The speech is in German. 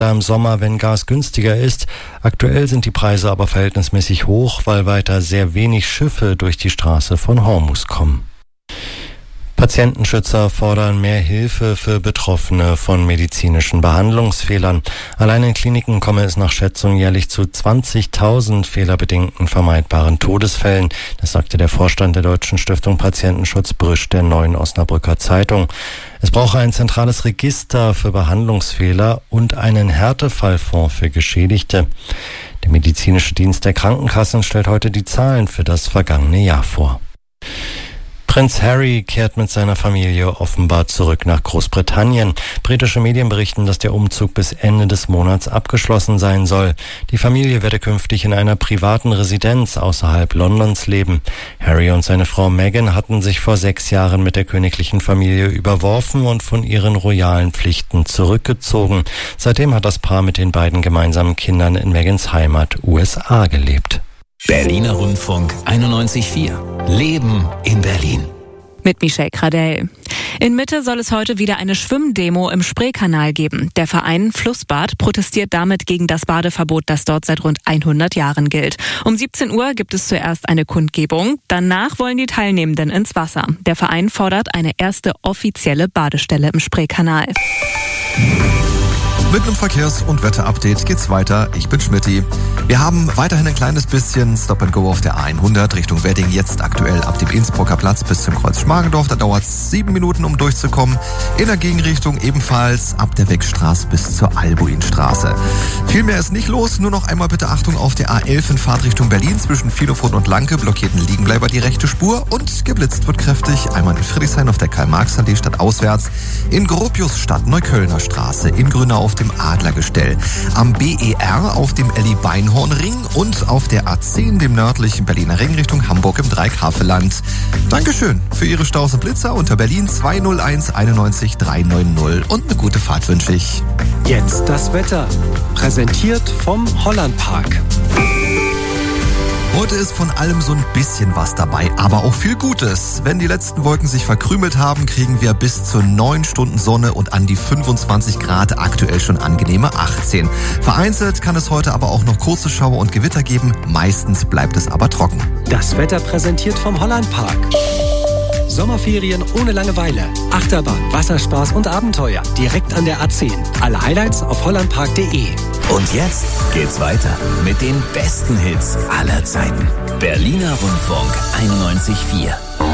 im Sommer, wenn Gas günstiger ist. Aktuell sind die Preise aber verhältnismäßig hoch, weil weiter sehr wenig Schiffe durch die Straße von Hormuz kommen. Patientenschützer fordern mehr Hilfe für Betroffene von medizinischen Behandlungsfehlern. Allein in Kliniken komme es nach Schätzung jährlich zu 20.000 fehlerbedingten vermeidbaren Todesfällen. Das sagte der Vorstand der Deutschen Stiftung Patientenschutz Brüsch der Neuen Osnabrücker Zeitung. Es brauche ein zentrales Register für Behandlungsfehler und einen Härtefallfonds für Geschädigte. Der medizinische Dienst der Krankenkassen stellt heute die Zahlen für das vergangene Jahr vor. Prinz Harry kehrt mit seiner Familie offenbar zurück nach Großbritannien. Britische Medien berichten, dass der Umzug bis Ende des Monats abgeschlossen sein soll. Die Familie werde künftig in einer privaten Residenz außerhalb Londons leben. Harry und seine Frau Meghan hatten sich vor 6 Jahren mit der königlichen Familie überworfen und von ihren royalen Pflichten zurückgezogen. Seitdem hat das Paar mit den beiden gemeinsamen Kindern in Meghans Heimat USA gelebt. Berliner Rundfunk 91.4. Leben in Berlin. Mit Michelle Kradell. In Mitte soll es heute wieder eine Schwimmdemo im Spreekanal geben. Der Verein Flussbad protestiert damit gegen das Badeverbot, das dort seit rund 100 Jahren gilt. Um 17 Uhr gibt es zuerst eine Kundgebung. Danach wollen die Teilnehmenden ins Wasser. Der Verein fordert eine erste offizielle Badestelle im Spreekanal. Mit einem Verkehrs- und Wetterupdate geht's weiter. Ich bin Schmitty. Wir haben weiterhin ein kleines bisschen Stop and Go auf der A100 Richtung Wedding. Jetzt aktuell ab dem Innsbrucker Platz bis zum Kreuz Schmargendorf. Da dauert es 7 Minuten, um durchzukommen. In der Gegenrichtung ebenfalls ab der Wegstraße bis zur Albuinstraße. Viel mehr ist nicht los. Nur noch einmal bitte Achtung auf der A11 in Fahrtrichtung Berlin. Zwischen Vilofort und Lanke blockierten Liegenbleiber die rechte Spur. Und geblitzt wird kräftig. Einmal in Friedrichshain auf der Karl-Marx-Allee stadtauswärts. In Gropiusstadt Neuköllner Straße. In Grünau auf dem Adlergestell, am BER auf dem Elli-Beinhorn-Ring und auf der A10, dem nördlichen Berliner Ring Richtung Hamburg im Dreikafelland. Dankeschön für Ihre Staus und Blitzer unter Berlin 201 91 390 und eine gute Fahrt wünsche ich. Jetzt das Wetter, präsentiert vom Hollandpark. Heute ist von allem so ein bisschen was dabei, aber auch viel Gutes. Wenn die letzten Wolken sich verkrümelt haben, kriegen wir bis zu 9 Stunden Sonne und an die 25 Grad, aktuell schon angenehme 18. Vereinzelt kann es heute aber auch noch kurze Schauer und Gewitter geben, meistens bleibt es aber trocken. Das Wetter präsentiert vom Hollandpark. Sommerferien ohne Langeweile. Achterbahn, Wasserspaß und Abenteuer direkt an der A10. Alle Highlights auf hollandpark.de. Und jetzt geht's weiter mit den besten Hits aller Zeiten. Berliner Rundfunk 91.4.